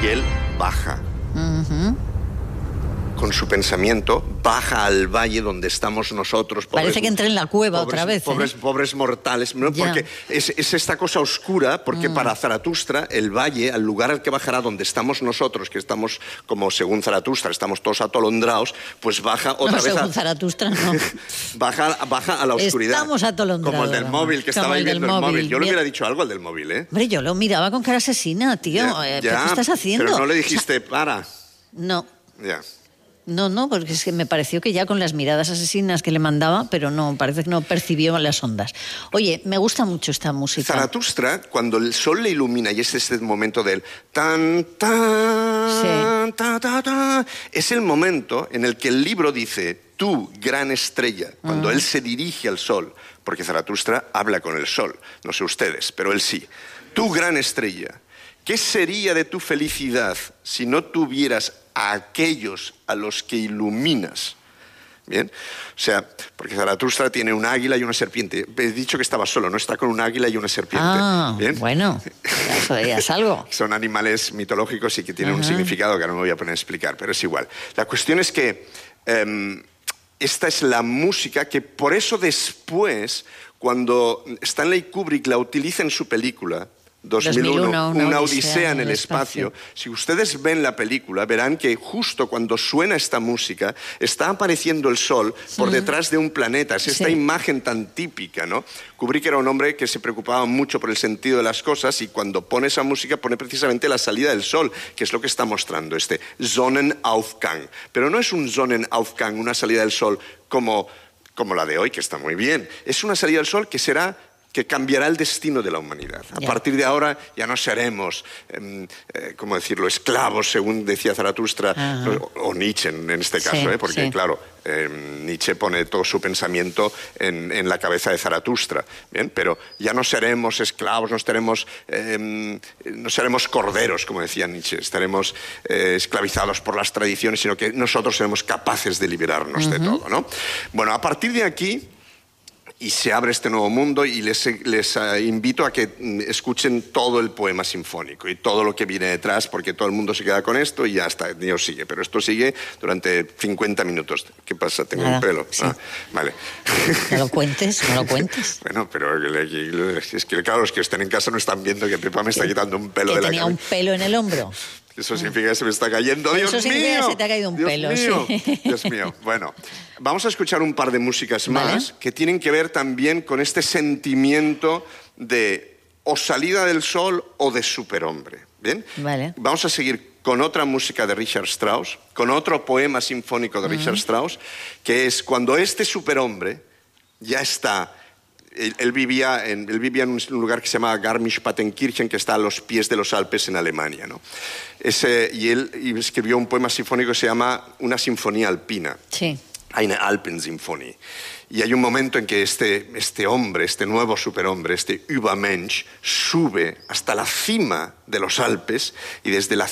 y él baja. Con su pensamiento, baja al valle donde estamos nosotros. Parece que entra en la cueva otra vez. Pobres mortales, ¿no? Porque es esta cosa oscura, porque para Zaratustra, el valle, al lugar al que bajará donde estamos nosotros, que estamos, como según Zaratustra, estamos todos atolondrados, pues baja otra vez según Zaratustra, no. baja a la oscuridad. Estamos atolondrados. Como el del móvil, que estaba ahí viendo el móvil. Yo le hubiera dicho algo al del móvil, ¿eh? Hombre, yo lo miraba con cara asesina, tío. ¿Qué estás haciendo? Pero no le dijiste, para. No. Ya. No, porque es que me pareció que ya con las miradas asesinas que le mandaba, pero no, parece que no percibió las ondas. Oye, me gusta mucho esta música. Zaratustra, cuando el sol le ilumina, y es este momento del tan, tan, ta, ta, ta, es el momento en el que el libro dice, tú, gran estrella, cuando él se dirige al sol, porque Zaratustra habla con el sol, no sé ustedes, pero él sí. Tú, gran estrella, ¿qué sería de tu felicidad si no tuvieras a aquellos a los que iluminas? Bien, o sea, porque Zaratustra tiene un águila y una serpiente. He dicho que estaba solo, no está con un águila y una serpiente. ¿Bien? Bueno, eso ya es algo. Son animales mitológicos y que tienen un significado que no me voy a poner a explicar, pero es igual. La cuestión es que esta es la música que por eso después, cuando Stanley Kubrick la utiliza en su película 2001, una odisea en el espacio. Si ustedes ven la película, verán que justo cuando suena esta música, está apareciendo el sol por detrás de un planeta. Es esta imagen tan típica, ¿no? Kubrick era un hombre que se preocupaba mucho por el sentido de las cosas y cuando pone esa música pone precisamente la salida del sol, que es lo que está mostrando, este Sonnenaufgang. Pero no es un Sonnenaufgang, una salida del sol como la de hoy, que está muy bien. Es una salida del sol que cambiará el destino de la humanidad. A partir de ahora ya no seremos, ¿cómo decirlo?, esclavos, según decía Zaratustra, o Nietzsche en este caso, porque claro, Nietzsche pone todo su pensamiento en la cabeza de Zaratustra, ¿bien? Pero ya no seremos esclavos, no seremos corderos, como decía Nietzsche, estaremos esclavizados por las tradiciones, sino que nosotros seremos capaces de liberarnos de todo, ¿no? Bueno, a partir de aquí, y se abre este nuevo mundo y les invito a que escuchen todo el poema sinfónico y todo lo que viene detrás, porque todo el mundo se queda con esto y ya está, Dios sigue. Pero esto sigue durante 50 minutos. ¿Qué pasa? Tengo un pelo. Sí. Vale. No lo cuentes. Bueno, pero es que claro, los que estén en casa no están viendo que Pepa me está quitando un pelo de la cabeza. Tenía un pelo en el hombro. Eso significa que se me está cayendo. ¡Dios mío! Eso significa que se te ha caído un pelo, sí. Dios mío. Bueno, vamos a escuchar un par de músicas más que tienen que ver también con este sentimiento de o salida del sol o de superhombre. ¿Bien? Vale. Vamos a seguir con otra música de Richard Strauss, con otro poema sinfónico de Richard Strauss, que es cuando este superhombre ya está... Él vivía en un lugar que se llama Garmisch-Partenkirchen, que está a los pies de los Alpes en Alemania, ¿no? Y él escribió un poema sinfónico que se llama Una sinfonía alpina. Sí. Eine Alpensymphonie. Y hay un momento en que este hombre, este nuevo superhombre, este Übermensch, sube hasta la cima de los Alpes y desde la